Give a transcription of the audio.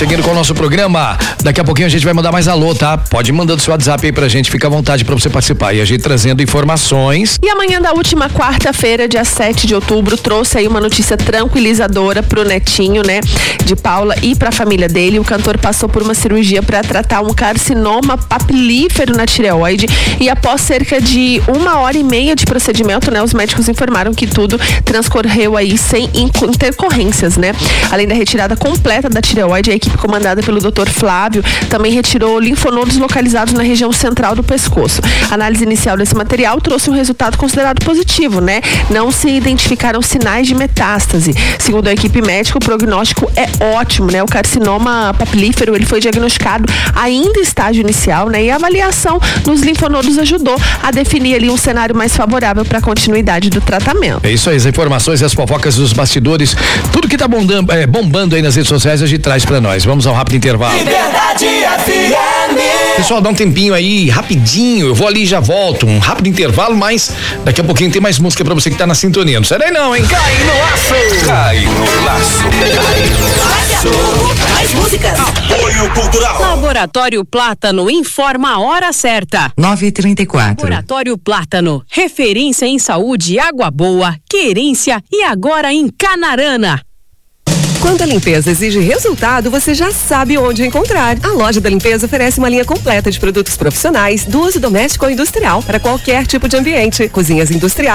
Seguindo com o nosso programa, daqui a pouquinho a gente vai mandar mais alô, tá? Pode ir mandando seu WhatsApp aí pra gente, fica à vontade pra você participar. E a gente trazendo informações. E amanhã da última quarta-feira, dia 7 de outubro, trouxe aí uma notícia tranquilizadora pro netinho, né, de Paula e pra família dele. O cantor passou por uma cirurgia pra tratar um carcinoma papilífero na tireoide e após cerca de 1h30 de procedimento, né, os médicos informaram que tudo transcorreu aí sem intercorrências, né? Além da retirada completa da tireoide, a equipe comandada pelo Dr. Flávio também retirou linfonodos localizados na região central do pescoço. A análise inicial desse material trouxe um resultado considerado positivo, né? Não se identificaram sinais de metástase. Segundo a equipe médica, o prognóstico é ótimo, né? O carcinoma papilífero, ele foi diagnosticado ainda em estágio inicial, né? E a avaliação nos linfonodos ajudou a definir ali um cenário mais favorável para a continuidade do tratamento. É isso aí, as informações e as fofocas dos bastidores, tudo que tá bombando aí nas redes sociais, a gente traz pra nós. Vamos ao rápido intervalo. Liberdade FM. Pessoal, dá um tempinho aí, rapidinho, eu vou ali e já volto, um rápido intervalo, mas daqui a pouquinho tem mais música pra você que tá na sintonia, não sai daí não, hein? Cai no laço. Cai no laço. Cai no laço. Mais músicas. Apoio Cultural. Laboratório Plátano informa a hora certa. 9h34. Laboratório Plátano, referência em saúde, água boa, querência e agora em Canarana. Quando a limpeza exige resultado, você já sabe onde encontrar. A Loja da Limpeza oferece uma linha completa de produtos profissionais do uso doméstico ou industrial para qualquer tipo de ambiente. Cozinhas industriais,